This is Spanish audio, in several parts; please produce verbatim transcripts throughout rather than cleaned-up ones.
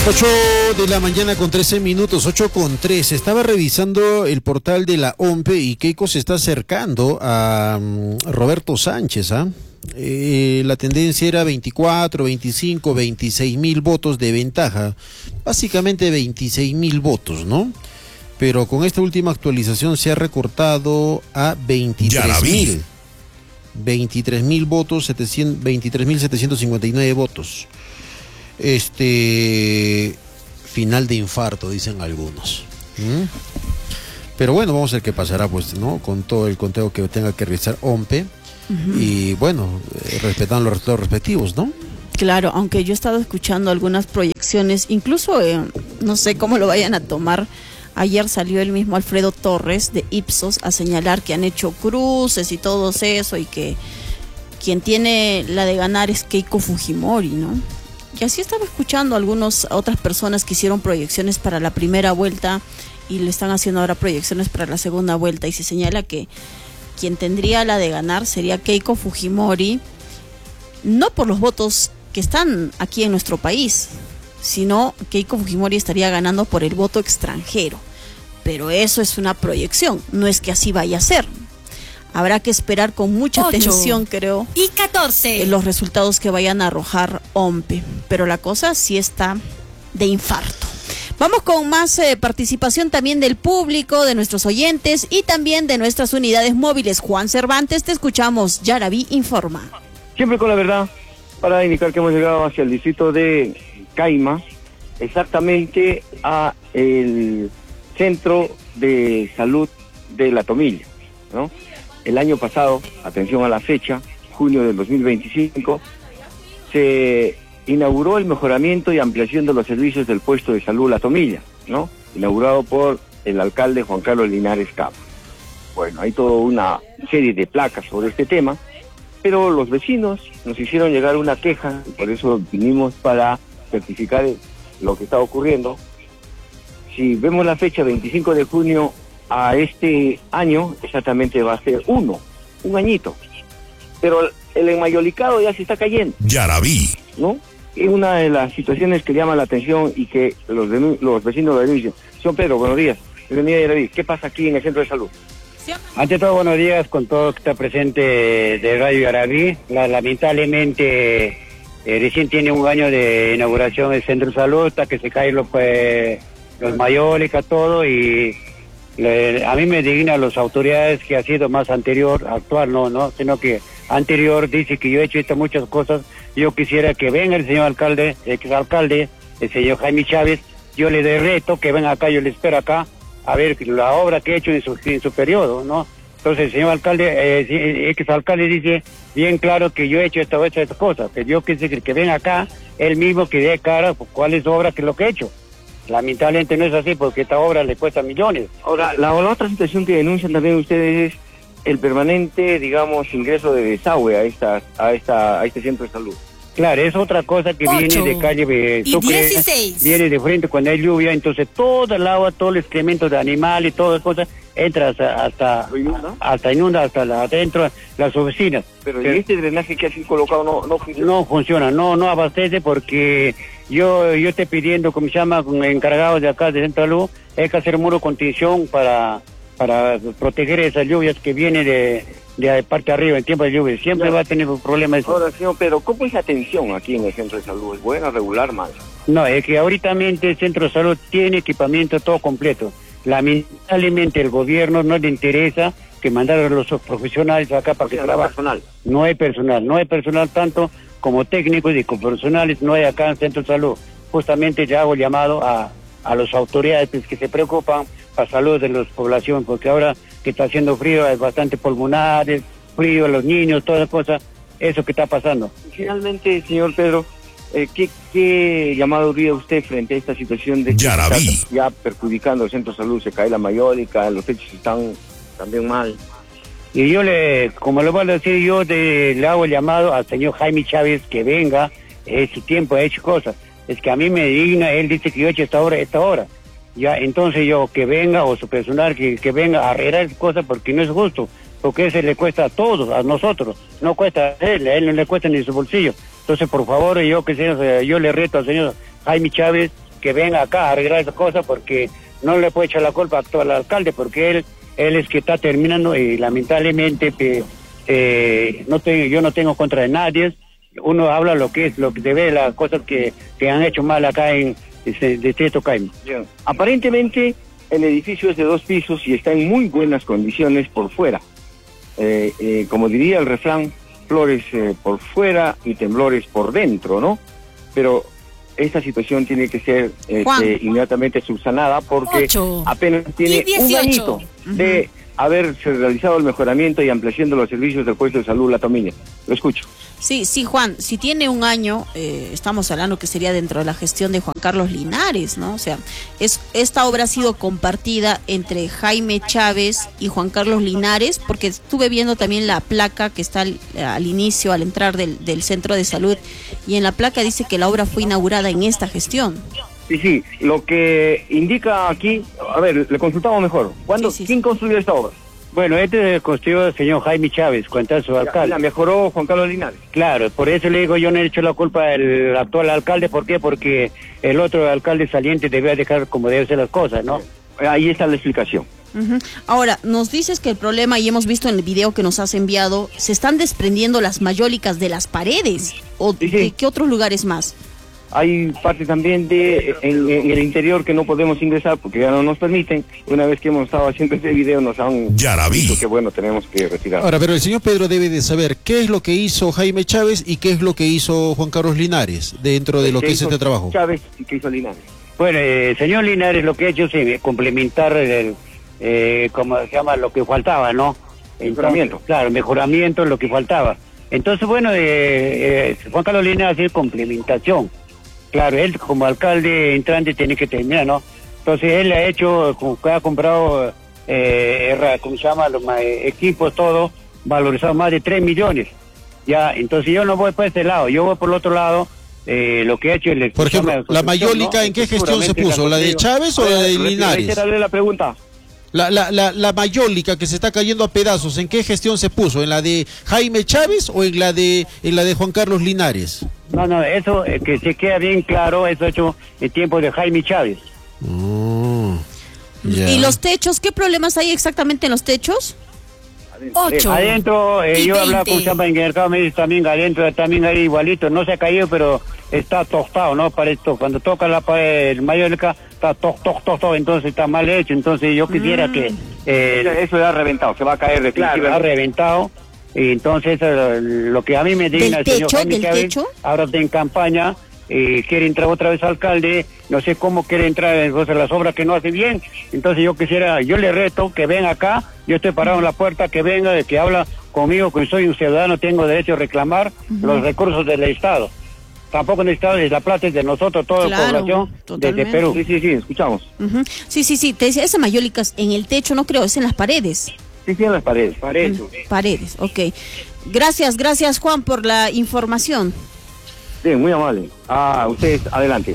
ocho de la mañana con trece minutos, ocho con trece. Estaba revisando el portal de la O M P E y Keiko se está acercando a um, Roberto Sánchez, ¿ah? Eh, la tendencia era veinticuatro, veinticinco, veintiséis mil votos de ventaja, básicamente veintiséis mil votos, ¿no? Pero con esta última actualización se ha recortado a veintitrés mil. veintitrés mil votos, veintitrés mil setecientos cincuenta y nueve votos. Este final de infarto, dicen algunos. ¿Mm? Pero bueno, vamos a ver qué pasará, pues, ¿no? Con todo el conteo que tenga que realizar O M P E. Uh-huh. Y bueno, eh, respetando los resultados respectivos, ¿no? Claro, aunque yo he estado escuchando algunas proyecciones, incluso eh, no sé cómo lo vayan a tomar. Ayer salió el mismo Alfredo Torres de Ipsos a señalar que han hecho cruces y todo eso, y que quien tiene la de ganar es Keiko Fujimori, ¿no? Y así estaba escuchando a algunas otras personas que hicieron proyecciones para la primera vuelta y le están haciendo ahora proyecciones para la segunda vuelta, y se señala que quien tendría la de ganar sería Keiko Fujimori, no por los votos que están aquí en nuestro país, sino Keiko Fujimori estaría ganando por el voto extranjero. Pero eso es una proyección, no es que así vaya a ser. Habrá que esperar con mucha atención, creo, y catorce en los resultados que vayan a arrojar O M P E. Pero la cosa sí está de infarto. Vamos con más eh, participación también del público, de nuestros oyentes y también de nuestras unidades móviles. Juan Cervantes, te escuchamos. Yaraví informa. Siempre con la verdad, para indicar que hemos llegado hacia el distrito de Caima, exactamente a el centro de salud de La Tomilla, ¿no? El año pasado, atención a la fecha, junio del dos mil veinticinco, se inauguró el mejoramiento y ampliación de los servicios del puesto de salud La Tomilla, ¿no? Inaugurado por el alcalde Juan Carlos Linares Capa. Bueno, hay toda una serie de placas sobre este tema, pero los vecinos nos hicieron llegar una queja, por eso vinimos para certificar lo que está ocurriendo. Si vemos la fecha veinticinco de junio a este año, exactamente va a ser uno, un añito. Pero el enmayolicado ya se está cayendo. Yaraví, ¿no? Es una de las situaciones que llama la atención y que los, los vecinos lo denuncian. Señor Pedro, buenos días. Bienvenido a Yaraví. ¿Qué pasa aquí en el centro de salud? Ante todo, buenos días con todo lo que está presente de Radio Yaraví. La, lamentablemente, eh, recién tiene un año de inauguración el centro de salud, hasta que se caen los, pues, los mayólicas, todo, y le, a mí me digna las autoridades que ha sido más anterior, actual no, no, sino que anterior dice que yo he hecho estas muchas cosas. Yo quisiera que venga el señor alcalde, el exalcalde, el señor Jaime Chávez, yo le doy reto que venga acá, yo le espero acá, a ver la obra que he hecho en su, en su periodo, ¿no? Entonces el señor alcalde, eh, el exalcalde dice bien claro que yo he hecho esta, esta, esta cosa, que yo quisiera que venga acá, él mismo que dé cara, pues, cuál es su obra, que es lo que he hecho. Lamentablemente no es así, porque esta obra le cuesta millones. Ahora, la, la otra situación que denuncian también ustedes es el permanente, digamos, ingreso de desagüe a esta, a esta, a este centro de salud. Claro, es otra cosa que viene de calle eh, Sucre, viene de frente cuando hay lluvia, entonces todo el agua, todo el excremento de animales y todas las cosas entra hasta hasta inunda, hasta, inunda, hasta la, adentro las oficinas. Pero ¿y este drenaje que ha sido colocado no, no funciona? No funciona, no no abastece, porque yo yo estoy pidiendo, como se llama, con encargados de acá de Centro de Salud, hay que hacer muro de contención para para proteger esas lluvias que vienen de, de parte arriba en tiempo de lluvia. Siempre claro. Va a tener problemas. Ahora, señor Pedro, ¿cómo es la atención aquí en el centro de salud? ¿Es buena, regular, mal? No, es que ahorita el centro de salud tiene equipamiento todo completo. Lamentablemente el gobierno no le interesa que mandar a los profesionales acá para o sea, que trabajen. Personal. No hay personal, no hay personal tanto como técnicos y como profesionales, no hay acá en el centro de salud. Justamente ya hago llamado a, a las autoridades pues, que se preocupan para la salud de la población, porque ahora que está haciendo frío, hay bastante pulmonares, frío, los niños, todas las cosas, eso que está pasando. Finalmente, señor Pedro, eh, ¿qué, ¿qué llamado haría usted frente a esta situación de que está ya perjudicando el centro de salud? Se cae la mayólica, los techos están también mal. Y yo le, como le voy a decir, yo de, le hago el llamado al señor Jaime Chávez que venga, en su tiempo ha hecho cosas. Es que a mí me digna, él dice que yo he hecho esta hora, esta hora. Ya, entonces yo que venga, o su personal que, que venga a arreglar cosas, porque no es justo, porque ese le cuesta a todos, a nosotros, no cuesta a él, a él no le cuesta ni su bolsillo. Entonces, por favor, yo que sea, yo le reto al señor Jaime Chávez que venga acá a arreglar esa cosa, porque no le puede echar la culpa al actual alcalde, porque él él es que está terminando y lamentablemente eh, eh, no tengo, yo no tengo contra de nadie. Uno habla lo que es, lo que debe, las cosas que, que han hecho mal acá en el distrito Caima. Bien. Aparentemente el edificio es de dos pisos y está en muy buenas condiciones por fuera. Eh, eh, como diría el refrán, flores eh, por fuera y temblores por dentro, ¿no? Pero esta situación tiene que ser este, inmediatamente subsanada porque ocho. Apenas tiene un añito de haberse realizado el mejoramiento y ampliación de los servicios del puesto de salud La Tomiña. Lo escucho. Sí, sí, Juan, si tiene un año, eh, estamos hablando que sería dentro de la gestión de Juan Carlos Linares, ¿no? O sea, es esta obra ha sido compartida entre Jaime Chávez y Juan Carlos Linares, porque estuve viendo también la placa que está al, al inicio, al entrar del, del centro de salud, y en la placa dice que la obra fue inaugurada en esta gestión. Sí, sí, lo que indica aquí, a ver, le consultamos mejor. ¿Cuándo, Sí, sí, ¿Quién sí. construyó esta obra? Bueno, este es construyó el señor Jaime Chávez, cuenta su alcalde. La mejoró Juan Carlos Linares. Claro, por eso le digo, yo no he hecho la culpa al actual alcalde. ¿Por qué? Porque el otro alcalde saliente debía dejar como deben ser las cosas, ¿no? Ahí está la explicación. Uh-huh. Ahora, nos dices que el problema, y hemos visto en el video que nos has enviado, se están desprendiendo las mayólicas de las paredes, o Sí, sí. de qué otros lugares más. Hay parte también de en, en el interior que no podemos ingresar porque ya no nos permiten. Una vez que hemos estado haciendo este video nos han Yarabí. dicho que bueno, tenemos que retirar. Ahora, pero el señor Pedro debe de saber qué es lo que hizo Jaime Chávez y qué es lo que hizo Juan Carlos Linares dentro de lo ¿Qué que es hizo este trabajo. Chávez y qué hizo Linares. Bueno, el señor Linares lo que ha hecho es complementar el, eh, como se llama, lo que faltaba, ¿no? Mejoramiento. Entonces, claro, mejoramiento, lo que faltaba. Entonces, bueno, eh, eh, Juan Carlos Linares hace complementación. Claro, él como alcalde entrante tiene que terminar, ¿no? Entonces él ha hecho, como que ha comprado, eh, ¿cómo se llama? Los eh, equipos, todo, valorizado más de tres millones. Ya, entonces yo no voy por este lado, yo voy por el otro lado. Eh, lo que ha hecho el... Por ejemplo, llama, la mayólica, ¿no? ¿en qué gestión se Seguramente puso? ¿La de Chávez o la de Linares? Reitérale la pregunta. La, la, la, la mayólica que se está cayendo a pedazos, ¿en qué gestión se puso? ¿En la de Jaime Chávez o en la de en la de Juan Carlos Linares? No, no, eso eh, que se queda bien claro, eso hecho en tiempo de Jaime Chávez. Oh, ya. ¿Y los techos? ¿Qué problemas hay exactamente en los techos? ocho. Adentro, eh, Y yo hablaba con veinte. Chamba en el mercado, me dice también adentro, también ahí igualito, no se ha caído, pero está tostado, ¿no? Para esto, cuando toca la pared, el mayólica, está tostado, tostado, entonces está mal hecho, entonces yo quisiera Mm. que... Eh, Eso ya ha reventado, se va a caer claro, ha definitivamente. reventado, y entonces eh, lo que a mí me digna el ¿Del señor techo? Jaime ¿Del Chávez, techo? ahora está en campaña, eh, quiere entrar otra vez alcalde, no sé cómo quiere entrar en pues, las obras que no hace bien, entonces yo quisiera, yo le reto que venga acá, yo estoy parado en la puerta, que venga, que habla conmigo, que soy un ciudadano, tengo derecho a reclamar los recursos del Estado. Tampoco el Estado es la plata es de nosotros, toda Claro, la población de, de totalmente. Perú. Sí, sí, sí, escuchamos. Uh-huh. Sí, sí, sí, te decía, esa mayólica es en el techo, no creo, es en las paredes. Sí, sí, en las paredes. Paredes. Paredes, ok. Gracias, gracias Juan por la información. Bien, muy amable. Ah, ustedes, adelante.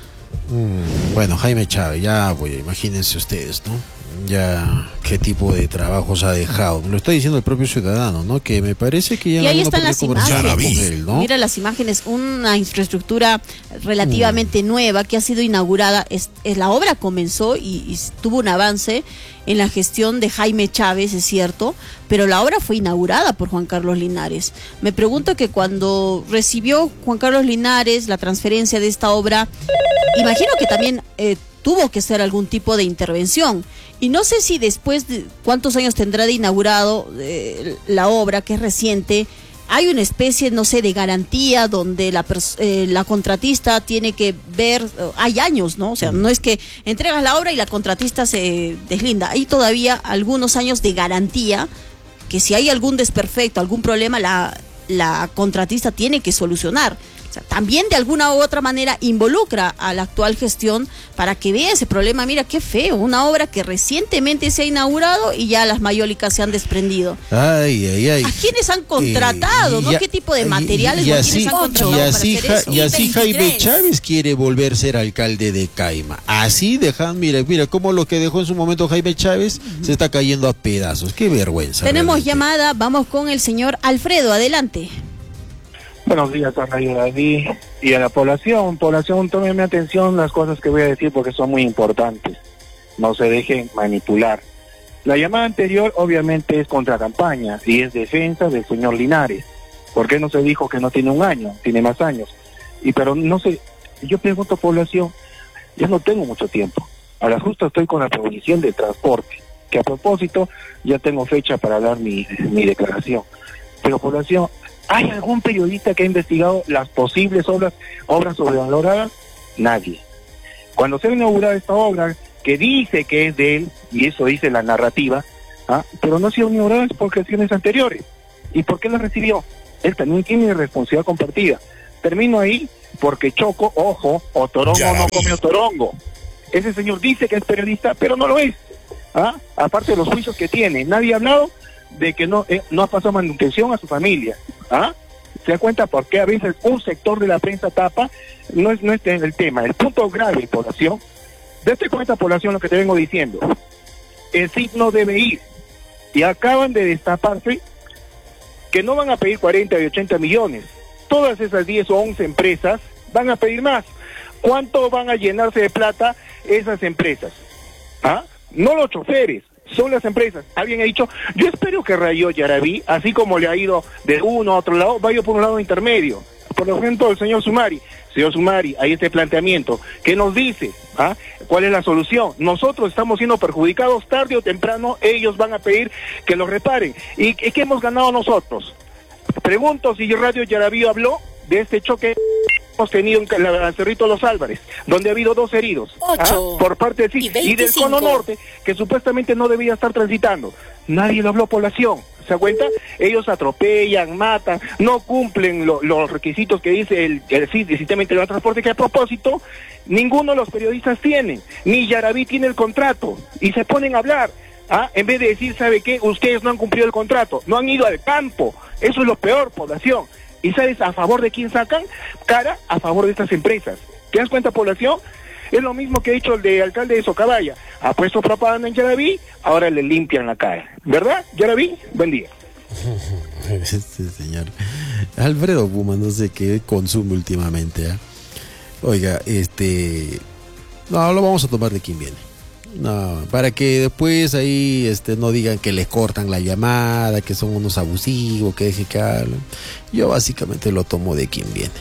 Mm, bueno, Jaime Chávez, ya voy, imagínense ustedes, ¿no? Ya qué tipo de trabajos ha dejado. Me lo está diciendo el propio ciudadano, ¿no? Que me parece que ya Y no ahí hay están por qué las conversar imágenes. con él, ¿no? Mira las imágenes, una infraestructura relativamente nueva que ha sido inaugurada. Es, es- la obra comenzó y, y tuvo un avance en la gestión de Jaime Chávez, es cierto, pero la obra fue inaugurada por Juan Carlos Linares. Me pregunto que cuando recibió Juan Carlos Linares la transferencia de esta obra, imagino que también eh, tuvo que ser algún tipo de intervención. Y no sé si después de cuántos años tendrá de inaugurado eh, la obra, que es reciente, hay una especie, no sé, de garantía donde la, pers- eh, la contratista tiene que ver, eh, hay años, ¿no? O sea, no es que entregas la obra y la contratista se deslinda. Hay todavía algunos años de garantía que si hay algún desperfecto, algún problema, la, la contratista tiene que solucionar. O sea, también de alguna u otra manera involucra a la actual gestión para que vea ese problema. Mira qué feo, una obra que recientemente se ha inaugurado y ya las mayólicas se han desprendido. Ay, ay, ay. ¿A quiénes han contratado? Eh, ¿no? y a- ¿Qué tipo de y- materiales y o así- quiénes han contratado y para así, hacer Ja- eso? y así Y Jaime veintitrés. Chávez quiere volver a ser alcalde de Caima. Así dejan, mira, mira cómo lo que dejó en su momento Jaime Chávez se está cayendo a pedazos. Qué vergüenza. Tenemos realmente. llamada, vamos con el señor Alfredo, adelante. Buenos días a Radio David y a la población. Población, tómenme atención las cosas que voy a decir porque son muy importantes. No se dejen manipular. La llamada anterior obviamente es contracampaña y es defensa del señor Linares. ¿Por qué no se dijo que no tiene un año? Tiene más años. Y pero no sé, yo pregunto población, ya no tengo mucho tiempo. A la justa estoy con la provisión de transporte, que a propósito ya tengo fecha para dar mi, mi declaración. Pero población, ¿hay algún periodista que ha investigado las posibles obras, obras sobrevaloradas? Nadie. Cuando se ha inaugurado esta obra, que dice que es de él, y eso dice la narrativa, ¿ah? Pero no ha sido inaugurada por gestiones anteriores. ¿Y por qué la recibió? Él también tiene responsabilidad compartida. Termino ahí porque Choco, ojo, o Torongo no comió Torongo. Ese señor dice que es periodista, pero no lo es. ¿Ah? Aparte de los juicios que tiene, nadie ha hablado de que no, eh, no ha pasado manutención a su familia. ¿Ah? ¿Se da cuenta por qué a veces un sector de la prensa tapa? No es, no es el tema. El punto grave, población, date cuenta, población, lo que te vengo diciendo. El C I D no debe ir. Y acaban de destaparse que no van a pedir cuarenta y ochenta millones. Todas esas diez o once empresas van a pedir más. ¿Cuánto van a llenarse de plata esas empresas? ¿Ah? No los choferes, son las empresas. Alguien ha dicho, yo espero que Rayo Yaraví, así como le ha ido de uno a otro lado, vaya por un lado intermedio. Por ejemplo, el señor Sumari. Señor Sumari, hay este planteamiento. ¿Qué nos dice? ¿Ah? ¿Cuál es la solución? Nosotros estamos siendo perjudicados, tarde o temprano ellos van a pedir que los reparen. ¿Y qué hemos ganado nosotros? Pregunto si Radio Yaraví habló de este choque hemos tenido en el Cerrito Los Álvarez, donde ha habido dos heridos, ¿ah? Por parte del C I D y, y del Cono Norte, que supuestamente no debía estar transitando. Nadie lo habló, población. ¿Se da cuenta? Ellos atropellan, matan, no cumplen lo, los requisitos que dice el, el C I D, el Sistema Integrado de Transporte, que a propósito, ninguno de los periodistas tiene, ni Yaraví tiene el contrato, y se ponen a hablar. ¿Ah? En vez de decir, ¿sabe qué? Ustedes no han cumplido el contrato, no han ido al campo. Eso es lo peor, población. ¿Y sabes a favor de quién sacan? Cara a favor de estas empresas. ¿Te das cuenta, población? Es lo mismo que ha dicho el de alcalde de Socabaya. Ha puesto propaganda en Yaraví, ahora le limpian la cara. ¿Verdad, Yaraví? Buen día. Este señor Alfredo Puma, no sé qué consume últimamente. ¿eh? Oiga, este... No, lo vamos a tomar de quien viene. No, para que después ahí este, no digan que les cortan la llamada, que son unos abusivos, que dejen que hablen. Yo básicamente lo tomo de quien viene.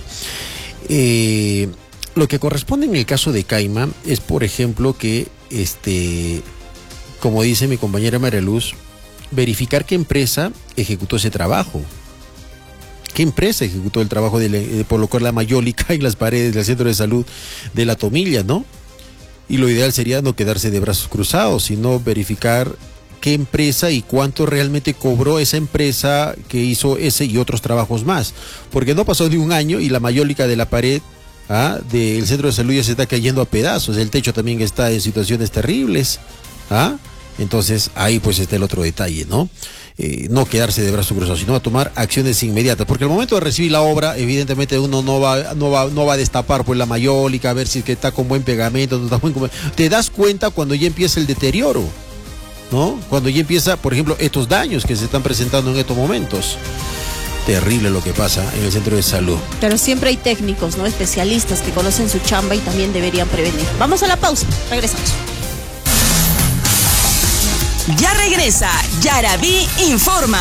Eh, lo que corresponde en el caso de Caima es, por ejemplo, que, este, como dice mi compañera María Luz, verificar qué empresa ejecutó ese trabajo. ¿Qué empresa ejecutó el trabajo de, de colocar la mayólica en las paredes del centro de salud de La Tomilla, ¿no? Y lo ideal sería no quedarse de brazos cruzados, sino verificar qué empresa y cuánto realmente cobró esa empresa que hizo ese y otros trabajos más. Porque no pasó de un año y la mayólica de la pared ¿ah? del centro de salud ya se está cayendo a pedazos. El techo también está en situaciones terribles. ¿ah? Entonces ahí pues está el otro detalle, ¿no? Eh, no quedarse de brazos cruzados, sino a tomar acciones inmediatas, porque al momento de recibir la obra, evidentemente uno no va, no va, no va a destapar pues la mayólica, a ver si es que está con buen pegamento, no está buen... Te das cuenta cuando ya empieza el deterioro, ¿no? Cuando ya empieza, por ejemplo, estos daños que se están presentando en estos momentos. Terrible lo que pasa en el centro de salud. Pero siempre hay técnicos, ¿no? Especialistas que conocen su chamba y también deberían prevenir. Vamos a la pausa, regresamos. Ya regresa Yaraví Informa.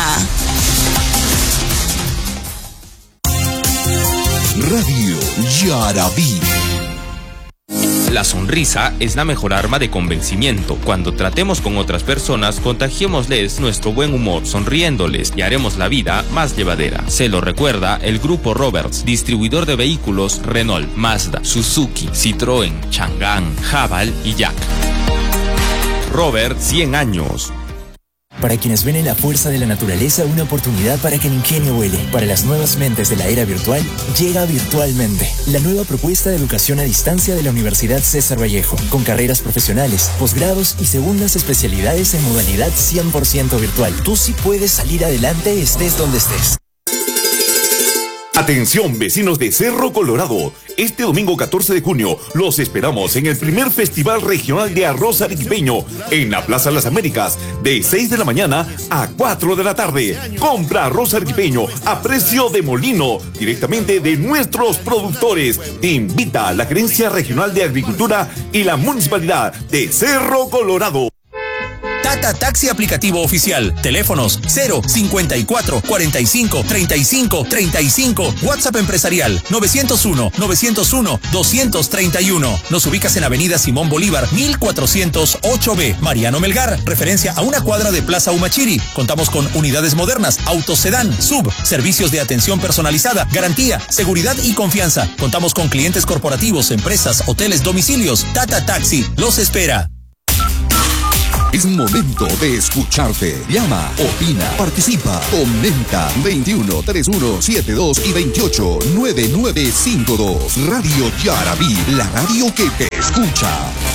Radio Yaraví. La sonrisa es la mejor arma de convencimiento. Cuando tratemos con otras personas, contagiémosles nuestro buen humor, sonriéndoles y haremos la vida más llevadera. Se lo recuerda el Grupo Roberts, distribuidor de vehículos Renault, Mazda, Suzuki, Citroën, Chang'an, Haval y Jack. Robert, cien años. Para quienes ven en la fuerza de la naturaleza una oportunidad para que el ingenio vuele. Para las nuevas mentes de la era virtual, llega Virtualmente, la nueva propuesta de educación a distancia de la Universidad César Vallejo, con carreras profesionales, posgrados y segundas especialidades en modalidad cien por ciento virtual. Tú sí puedes salir adelante estés donde estés. Atención, vecinos de Cerro Colorado. Este domingo catorce de junio los esperamos en el primer Festival Regional de Arroz Arequipeño en la Plaza Las Américas de seis de la mañana a cuatro de la tarde. Compra arroz arequipeño a precio de molino directamente de nuestros productores. Te invita a la Gerencia Regional de Agricultura y la Municipalidad de Cerro Colorado. Tata Taxi aplicativo oficial. Teléfonos cero cincuenta y cuatro, cuarenta y cinco, treinta y cinco, treinta y cinco. WhatsApp empresarial novecientos uno, novecientos uno, doscientos treinta y uno. Nos ubicas en Avenida Simón Bolívar, mil cuatrocientos ocho B. Mariano Melgar, referencia a una cuadra de Plaza Humachiri. Contamos con unidades modernas, autosedán, sub, servicios de atención personalizada, garantía, seguridad y confianza. Contamos con clientes corporativos, empresas, hoteles, domicilios. Tata Taxi los espera. Es momento de escucharte. Llama, opina, participa, comenta. veintiuno, treinta y uno, setenta y dos y veintiocho, noventa y nueve cincuenta y dos. Radio Yarabí, la radio que te escucha.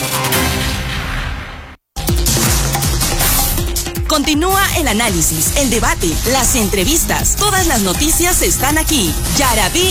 Continúa el análisis, el debate, las entrevistas. Todas las noticias están aquí. Yarabí